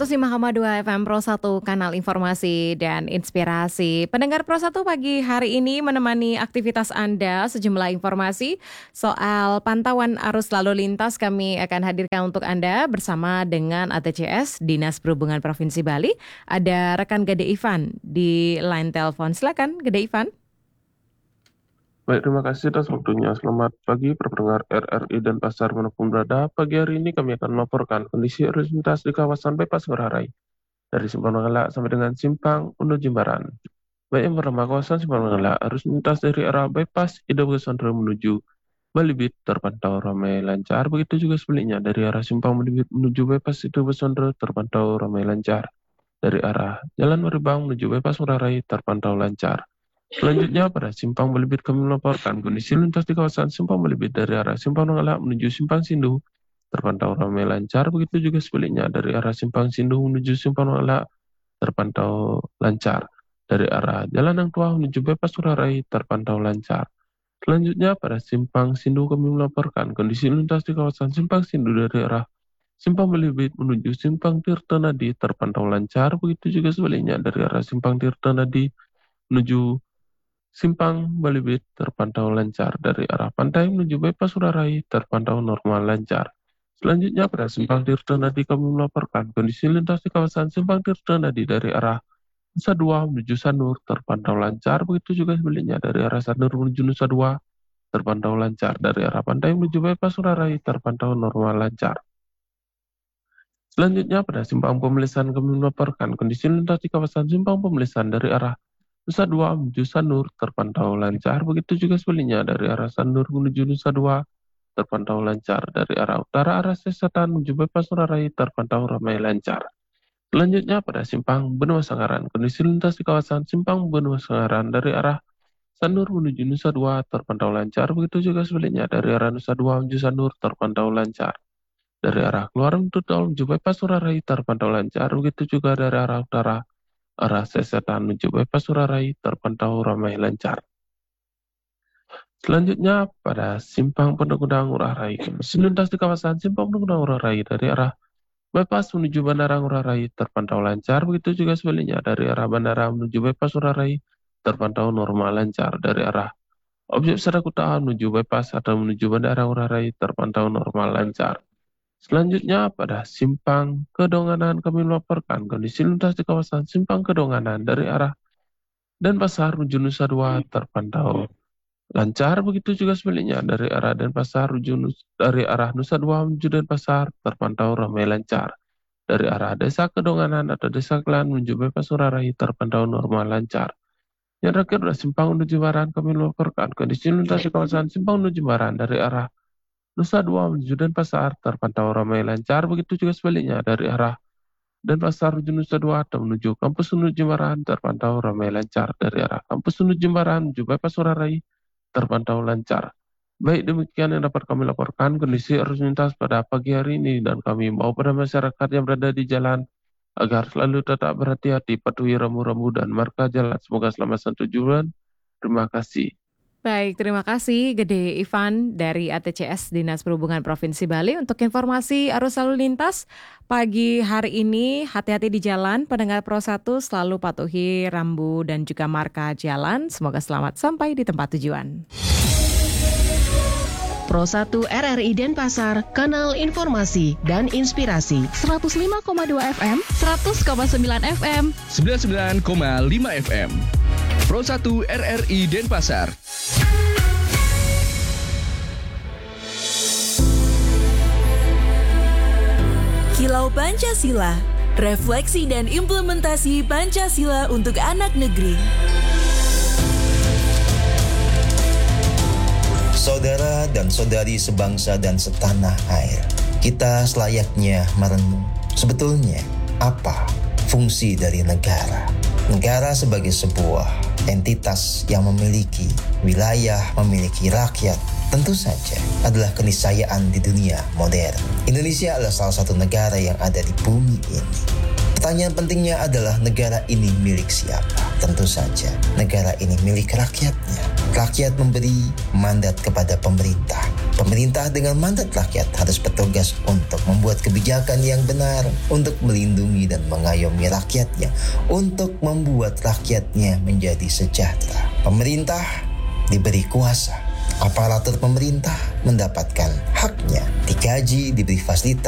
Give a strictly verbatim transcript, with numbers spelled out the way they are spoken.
seratus lima koma dua F M Pro satu, kanal informasi dan inspirasi. Pendengar Pro satu, pagi hari ini menemani aktivitas Anda sejumlah informasi soal pantauan arus lalu lintas kami akan hadirkan untuk Anda bersama dengan A T C S, Dinas Perhubungan Provinsi Bali. Ada rekan Gede Ivan di line telepon. Silakan Gede Ivan. Baik, terima kasih atas waktunya. Selamat pagi para pendengar R R I dan Pasar manapun berada. Pagi hari ini kami akan melaporkan kondisi arus lintas di kawasan bypass Ngurah Rai dari Simpang Ngelak sampai dengan Simpang Uno Jimbaran. Baik, yang pertama kawasan Simpang Ngelak, arus lintas dari arah bypass Ida Bukasandra menuju Balibit terpantau ramai lancar. Begitu juga sebaliknya dari arah Simpang Balibit menuju bypass Ida Bukasandra terpantau ramai lancar. Dari arah Jalan Maribang menuju bypass Ngurah Rai terpantau lancar. Selanjutnya pada Simpang Balibit kami melaporkan kondisi lintas di kawasan Simpang Balibit dari arah Simpang Ngelak menuju Simpang Sindu terpantau ramai lancar. Begitu juga sebaliknya dari arah Simpang Sindu menuju Simpang Ngelak terpantau lancar. Dari arah Jalan Yang Tua menuju bypass Ngurah Rai terpantau lancar. Selanjutnya pada Simpang Sindu kami melaporkan kondisi lintas di kawasan Simpang Sindu dari arah Simpang Balibit menuju Simpang Tirta Nadi terpantau lancar. Begitu juga sebaliknya dari arah Simpang Tirta Nadi menuju Simpang Balibit terpantau lancar. Dari arah pantai menuju bypass Ngurah Rai terpantau normal lancar. Selanjutnya pada Simpang Tirta Nadi kami melaporkan kondisi lintas di kawasan Simpang Tirta Nadi dari arah Nusa Dua menuju Sanur terpantau lancar. Begitu juga sebaliknya dari arah Sanur menuju Nusa Dua terpantau lancar. Dari arah pantai menuju bypass Ngurah Rai terpantau normal lancar. Selanjutnya pada Simpang Pemelisan kami melaporkan kondisi lintas di kawasan Simpang Pemelisan dari arah Nusa Dua menuju Sanur terpantau lancar. Begitu juga sebaliknya dari arah Sanur menuju Nusa Dua terpantau lancar. Dari arah utara arah selatan menuju bypass Ngurah Rai terpantau ramai lancar. Selanjutnya pada Simpang Benua Sangaran, kondisi lintas di kawasan Simpang Benua Sangaran dari arah Sanur menuju Nusa Dua terpantau lancar. Begitu juga sebaliknya dari arah Nusa Dua menuju Sanur terpantau lancar. Dari arah keluar tol menuju bypass Ngurah Rai terpantau lancar. Begitu juga dari arah utara arah selatan menuju bypass Ngurah Rai terpantau ramai lancar. Selanjutnya pada Simpang Pondok Gudang Ngurah Rai, kondisi lintas di kawasan Simpang Pondok Gudang Ngurah Rai dari arah bypass menuju Bandara Ngurah Rai terpantau lancar. Begitu juga sebaliknya dari arah Bandara menuju bypass Ngurah Rai terpantau normal lancar. Dari arah objek wisata Kuta menuju bypass atau menuju Bandara Ngurah Rai terpantau normal lancar. Selanjutnya pada Simpang Kedonganan kami melaporkan kondisi lintas di kawasan Simpang Kedonganan dari arah Denpasar menuju Nusa Dua terpantau lancar. Begitu juga sebaliknya dari arah Denpasar menuju dari arah Nusa Dua menuju Denpasar terpantau ramai lancar. Dari arah Desa Kedonganan atau Desa Klan menuju bypass Ngurah Rai terpantau normal lancar. Yang terakhir adalah Simpang Uno Jimbaran kami melaporkan kondisi lintas di kawasan Simpang Uno Jimbaran dari arah Nusa Dua menuju Denpasar terpantau ramai lancar. Begitu juga sebaliknya dari arah Denpasar menuju Nusa Dua atau menuju Kampus Uno Jimbaran terpantau ramai lancar. Dari arah Kampus Uno Jimbaran menuju bypass Ngurah Rai terpantau lancar. Baik, demikian yang dapat kami laporkan kondisi arus lintas pada pagi hari ini, dan kami mau pada masyarakat yang berada di jalan agar selalu tetap berhati-hati, patuhi rambu-rambu dan marka jalan. Semoga selamat sampai tujuan. Terima kasih. Baik, terima kasih Gede Ivan dari A T C S Dinas Perhubungan Provinsi Bali untuk informasi arus lalu lintas pagi hari ini. Hati-hati di jalan, pendengar Pro satu selalu patuhi rambu dan juga marka jalan. Semoga selamat sampai di tempat tujuan. Pro satu R R I Denpasar, kanal informasi dan inspirasi. seratus lima koma dua F M, seratus koma sembilan F M, sembilan puluh sembilan koma lima F M. Pro satu R R I Denpasar. Kilau Pancasila, refleksi dan implementasi Pancasila untuk anak negeri. Saudara dan saudari sebangsa dan setanah air, kita selayaknya merenung sebetulnya apa fungsi dari negara. Negara sebagai sebuah entitas yang memiliki wilayah, memiliki rakyat, tentu saja adalah keniscayaan di dunia modern. Indonesia adalah salah satu negara yang ada di bumi ini. Pertanyaan pentingnya adalah negara ini milik siapa? Tentu saja negara ini milik rakyatnya. Rakyat memberi mandat kepada pemerintah Pemerintah dengan mandat rakyat harus bertugas untuk membuat kebijakan yang benar, untuk melindungi dan mengayomi rakyatnya, untuk membuat rakyatnya menjadi sejahtera. Pemerintah diberi kuasa, aparatur pemerintah mendapatkan haknya, digaji, diberi fasilitas